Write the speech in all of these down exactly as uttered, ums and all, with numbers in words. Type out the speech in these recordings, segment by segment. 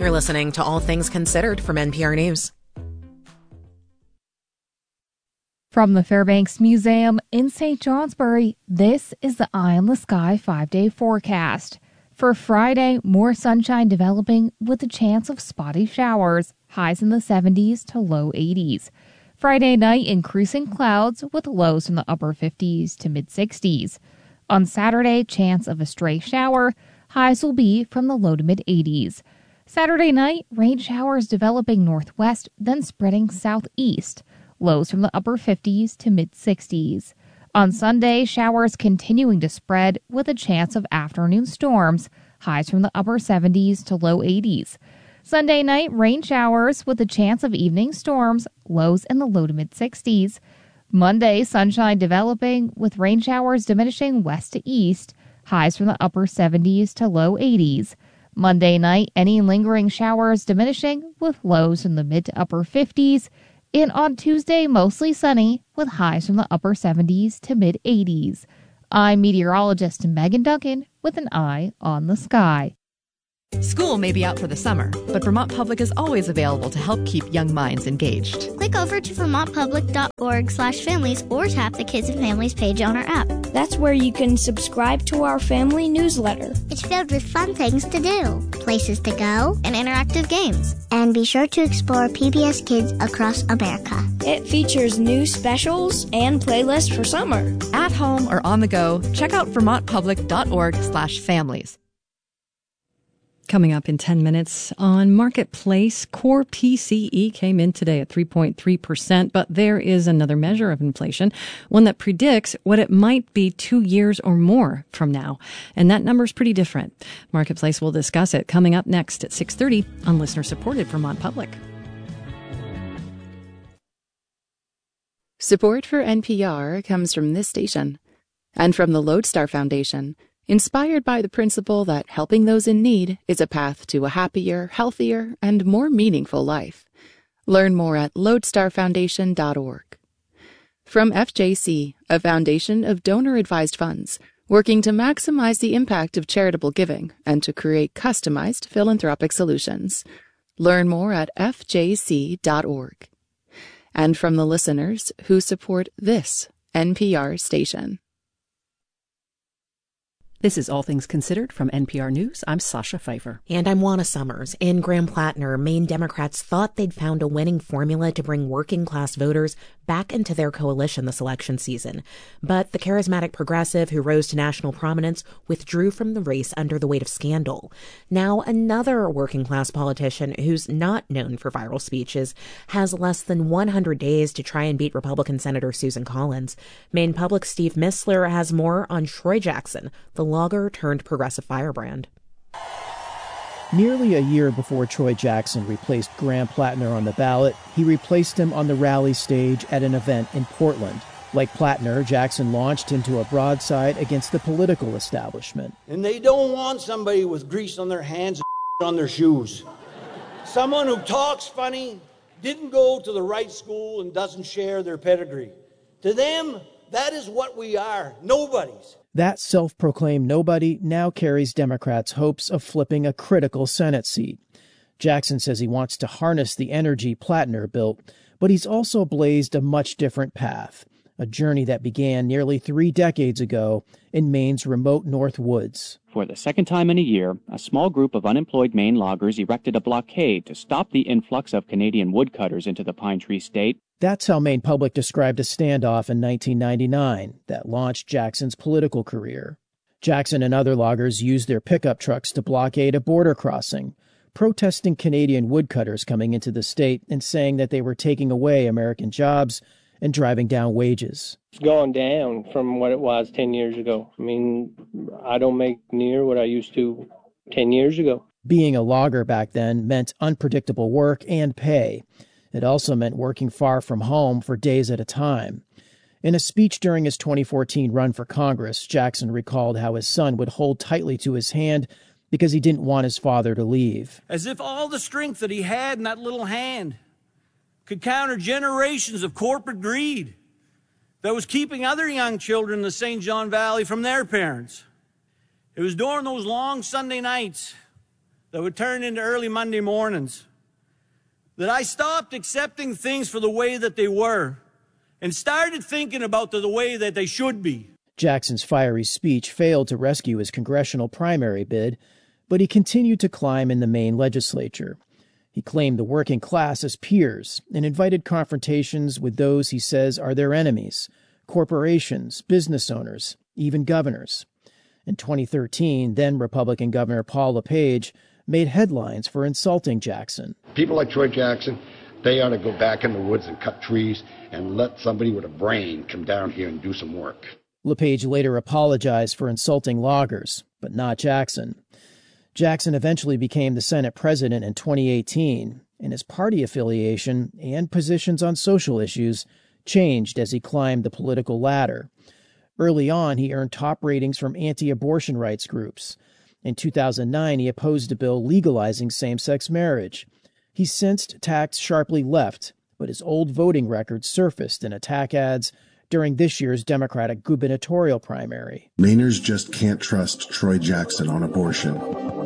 You're listening to All Things Considered from N P R News. From the Fairbanks Museum in Saint Johnsbury, this is the Eye on the Sky five-day forecast. For Friday, more sunshine developing with a chance of spotty showers, highs in the seventies to low eighties. Friday night, increasing clouds with lows in the upper fifties to mid-sixties. On Saturday, chance of a stray shower, highs will be from the low to mid-eighties. Saturday night, rain showers developing northwest, then spreading southeast. Lows from the upper fifties to mid-sixties. On Sunday, showers continuing to spread with a chance of afternoon storms, highs from the upper seventies to low eighties. Sunday night, rain showers with a chance of evening storms, lows in the low to mid-sixties. Monday, sunshine developing with rain showers diminishing west to east, highs from the upper seventies to low eighties. Monday night, any lingering showers diminishing with lows in the mid to upper fifties. And on Tuesday, mostly sunny with highs from the upper seventies to mid-eighties. I'm meteorologist Megan Duncan with an eye on the sky. School may be out for the summer, but Vermont Public is always available to help keep young minds engaged. Click over to vermontpublic.org slash families or tap the Kids and Families page on our app. That's where you can subscribe to our family newsletter. It's filled with fun things to do, places to go, and interactive games. And be sure to explore P B S Kids across America. It features new specials and playlists for summer. At home or on the go, check out vermontpublic.org slash families. Coming up in ten minutes on Marketplace, core P C E came in today at three point three percent, but there is another measure of inflation, one that predicts what it might be two years or more from now. And that number is pretty different. Marketplace will discuss it coming up next at six thirty on listener-supported Vermont Public. Support for N P R comes from this station and from the Lodestar Foundation, inspired by the principle that helping those in need is a path to a happier, healthier, and more meaningful life. Learn more at lodestar foundation dot org. From F J C, a foundation of donor-advised funds, working to maximize the impact of charitable giving and to create customized philanthropic solutions. Learn more at f j c dot org. And from the listeners who support this N P R station. This is All Things Considered from N P R News. I'm Sasha Pfeiffer. And I'm Juana Summers. In Grand Platner, Maine Democrats thought they'd found a winning formula to bring working-class voters back into their coalition this election season. But the charismatic progressive who rose to national prominence withdrew from the race under the weight of scandal. Now, another working-class politician who's not known for viral speeches has less than one hundred days to try and beat Republican Senator Susan Collins. Maine Public's Steve Mistler has more on Troy Jackson, the logger turned progressive firebrand. Nearly a year before Troy Jackson replaced Graham Platner on the ballot, he replaced him on the rally stage at an event in Portland. Like Platner, Jackson launched into a broadside against the political establishment. And they don't want somebody with grease on their hands and on their shoes. Someone who talks funny, didn't go to the right school, and doesn't share their pedigree. To them, that is what we are, nobodies. That self-proclaimed nobody now carries Democrats' hopes of flipping a critical Senate seat. Jackson says he wants to harness the energy Platner built, but he's also blazed a much different path, a journey that began nearly three decades ago in Maine's remote North Woods. For the second time in a year, a small group of unemployed Maine loggers erected a blockade to stop the influx of Canadian woodcutters into the Pine Tree State. That's how Maine Public described a standoff in nineteen ninety-nine that launched Jackson's political career. Jackson and other loggers used their pickup trucks to blockade a border crossing, protesting Canadian woodcutters coming into the state and saying that they were taking away American jobs and driving down wages. It's gone down from what it was ten years ago. I mean, I don't make near what I used to ten years ago. Being a logger back then meant unpredictable work and pay. It also meant working far from home for days at a time. In a speech during his twenty fourteen run for Congress, Jackson recalled how his son would hold tightly to his hand because he didn't want his father to leave. As if all the strength that he had in that little hand could counter generations of corporate greed that was keeping other young children in the Saint John Valley from their parents. It was during those long Sunday nights that would turn into early Monday mornings, that I stopped accepting things for the way that they were and started thinking about the, the way that they should be. Jackson's fiery speech failed to rescue his congressional primary bid, but he continued to climb in the Maine legislature. He claimed the working class as peers and invited confrontations with those he says are their enemies, corporations, business owners, even governors. In twenty thirteen, then Republican Governor Paul LePage made headlines for insulting Jackson. People like Troy Jackson, they ought to go back in the woods and cut trees and let somebody with a brain come down here and do some work. LePage later apologized for insulting loggers, but not Jackson. Jackson eventually became the Senate president in twenty eighteen, and his party affiliation and positions on social issues changed as he climbed the political ladder. Early on, he earned top ratings from anti-abortion rights groups. In two thousand nine, he opposed a bill legalizing same-sex marriage. He's since tacked sharply left, but his old voting record surfaced in attack ads during this year's Democratic gubernatorial primary. Mainers just can't trust Troy Jackson on abortion.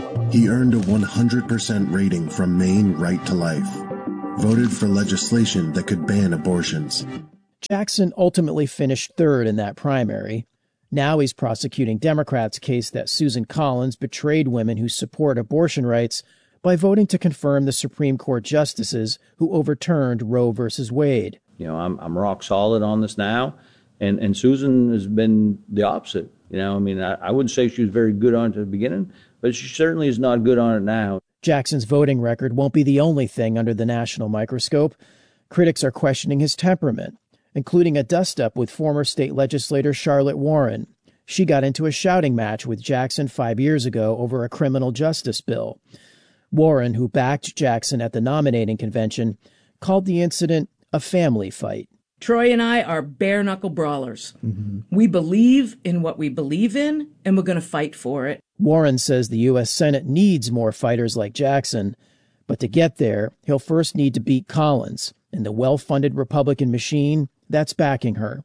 He earned a one hundred percent rating from Maine Right to Life, voted for legislation that could ban abortions. Jackson ultimately finished third in that primary. Now he's prosecuting Democrats' case that Susan Collins betrayed women who support abortion rights by voting to confirm the Supreme Court justices who overturned Roe versus Wade. You know, I'm I'm rock solid on this now, and, and Susan has been the opposite. You know, I mean, I, I wouldn't say she was very good on it at the beginning, but she certainly is not good on it now. Jackson's voting record won't be the only thing under the national microscope. Critics are questioning his temperament, including a dust-up with former state legislator Charlotte Warren. She got into a shouting match with Jackson five years ago over a criminal justice bill. Warren, who backed Jackson at the nominating convention, called the incident a family fight. Troy and I are bare-knuckle brawlers. Mm-hmm. We believe in what we believe in, and we're going to fight for it. Warren says the U S Senate needs more fighters like Jackson, but to get there, he'll first need to beat Collins and the well-funded Republican machine that's backing her.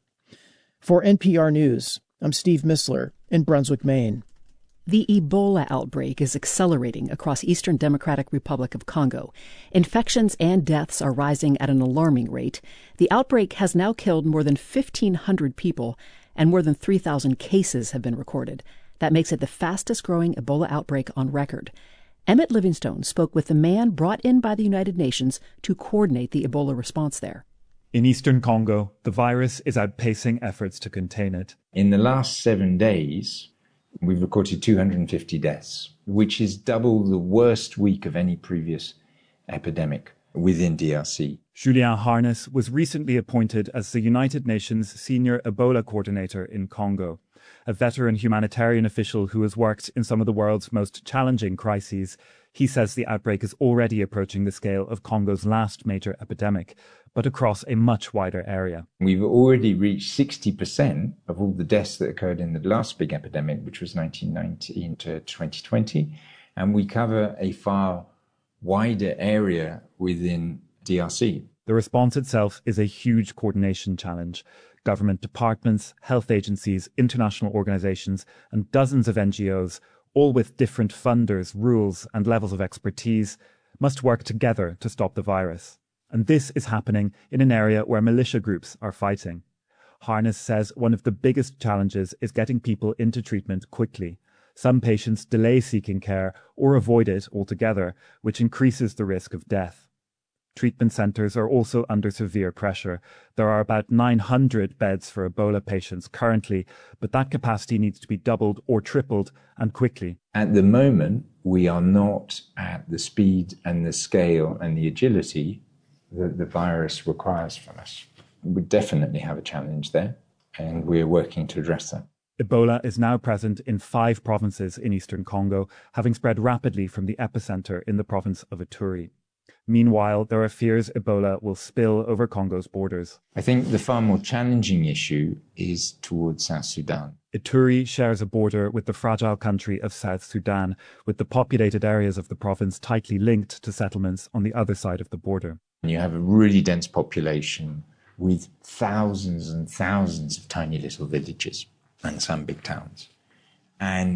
For N P R News, I'm Steve Missler in Brunswick, Maine. The Ebola outbreak is accelerating across Eastern Democratic Republic of Congo. Infections and deaths are rising at an alarming rate. The outbreak has now killed more than fifteen hundred people, and more than three thousand cases have been recorded. That makes it the fastest-growing Ebola outbreak on record. Emmett Livingstone spoke with the man brought in by the United Nations to coordinate the Ebola response there. In eastern Congo, the virus is outpacing efforts to contain it. In the last seven days, we've recorded two hundred fifty deaths, which is double the worst week of any previous epidemic within D R C. Julien Harness was recently appointed as the United Nations Senior Ebola Coordinator in Congo, a veteran humanitarian official who has worked in some of the world's most challenging crises. He says the outbreak is already approaching the scale of Congo's last major epidemic, but across a much wider area. We've already reached sixty percent of all the deaths that occurred in the last big epidemic, which was nineteen nineteen to twenty twenty, and we cover a far wider area within D R C. The response itself is a huge coordination challenge. Government departments, health agencies, international organizations, and dozens of N G Os, all with different funders, rules, and levels of expertise, must work together to stop the virus. And this is happening in an area where militia groups are fighting. Harness says one of the biggest challenges is getting people into treatment quickly. Some patients delay seeking care or avoid it altogether, which increases the risk of death. Treatment centres are also under severe pressure. There are about nine hundred beds for Ebola patients currently, but that capacity needs to be doubled or tripled, and quickly. At the moment, we are not at the speed and the scale and the agility that the virus requires from us. We definitely have a challenge there, and we're working to address that. Ebola is now present in five provinces in eastern Congo, having spread rapidly from the epicentre in the province of Ituri. Meanwhile, there are fears Ebola will spill over Congo's borders. I think the far more challenging issue is towards South Sudan. Ituri shares a border with the fragile country of South Sudan, with the populated areas of the province tightly linked to settlements on the other side of the border. You have a really dense population with thousands and thousands of tiny little villages and some big towns. And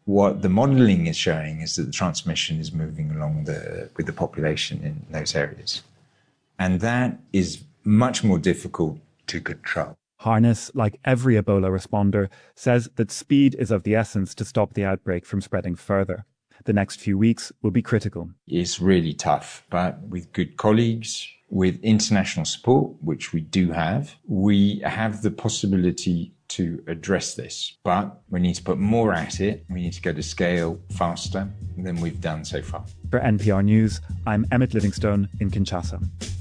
What the modelling is showing is that the transmission is moving along the, with the population in those areas. And that is much more difficult to control. Harness, like every Ebola responder, says that speed is of the essence to stop the outbreak from spreading further. The next few weeks will be critical. It's really tough, but with good colleagues, with international support, which we do have, we have the possibility to address this. But we need to put more at it. We need to go to scale faster than we've done so far. For N P R News, I'm Emmett Livingstone in Kinshasa.